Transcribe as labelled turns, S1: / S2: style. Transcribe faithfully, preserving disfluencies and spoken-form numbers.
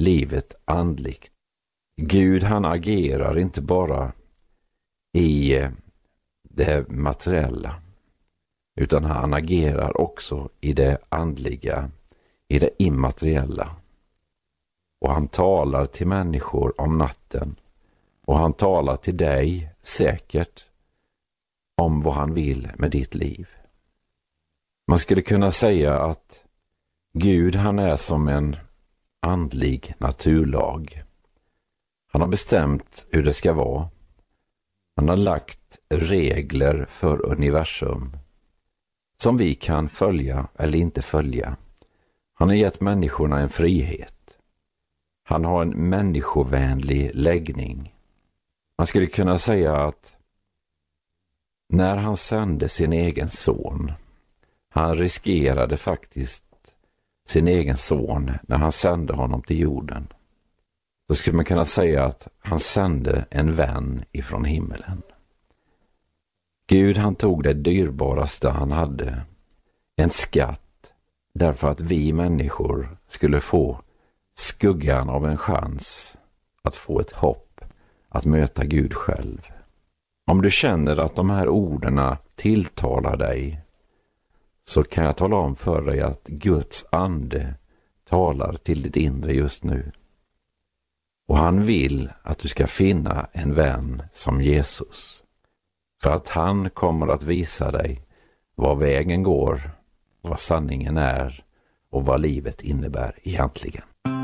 S1: livet andligt. Gud, han agerar inte bara i det materiella, utan han agerar också i det andliga, i det immateriella. Och han talar till människor om natten, och han talar till dig säkert om vad han vill med ditt liv. Man skulle kunna säga att Gud, han är som en andlig naturlag. Han har bestämt hur det ska vara. Han har lagt regler för universum som vi kan följa eller inte följa. Han har gett människorna en frihet. Han har en människovänlig läggning. Man skulle kunna säga att när han sände sin egen son, han riskerade faktiskt sin egen son när han sände honom till jorden. Så skulle man kunna säga att han sände en vän ifrån himmelen. Gud, han tog det dyrbaraste han hade, en skatt, därför att vi människor skulle få skuggan av en chans att få ett hopp att möta Gud själv. Om du känner att de här orden tilltalar dig, så kan jag tala om för dig att Guds ande talar till ditt inre just nu. Och han vill att du ska finna en vän som Jesus. För att han kommer att visa dig vad vägen går, vad sanningen är och vad livet innebär egentligen.